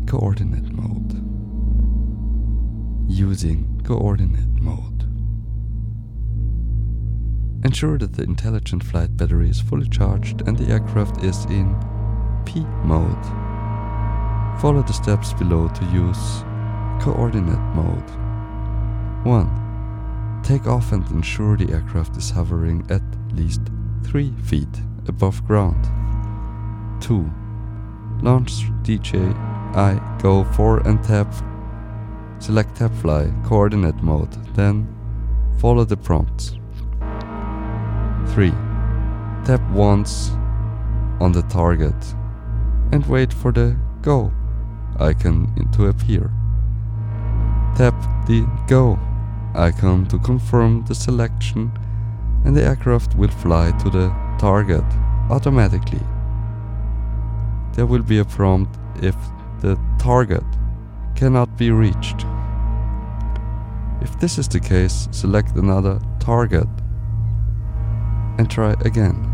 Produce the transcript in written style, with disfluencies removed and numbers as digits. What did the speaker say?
coordinate mode. Using coordinate mode. Ensure that the Intelligent Flight battery is fully charged and the aircraft is in P mode. Follow the steps below to use coordinate mode. 1. Take off and ensure the aircraft is hovering at least 3 feet above ground. 2. Launch DJI Go 4 and select Tap Fly coordinate mode, then follow the prompts. 3. Tap once on the target and wait for the Go icon to appear. Tap the Go icon to confirm the selection and the aircraft will fly to the target automatically. There will be a prompt if the target cannot be reached. If this is the case, select another target and try again.